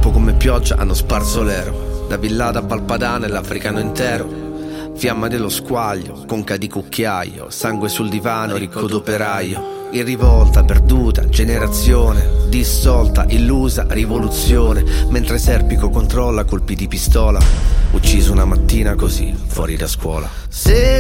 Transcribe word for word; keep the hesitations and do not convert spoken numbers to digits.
tempo come pioggia hanno sparso l'ero. Da Villada a Valpadana e l'africano intero. Fiamma dello squaglio, conca di cucchiaio, sangue sul divano, ricco d'operaio. In rivolta, perduta, generazione, dissolta, illusa, rivoluzione. Mentre Serpico controlla colpi di pistola, ucciso una mattina così, fuori da scuola. Se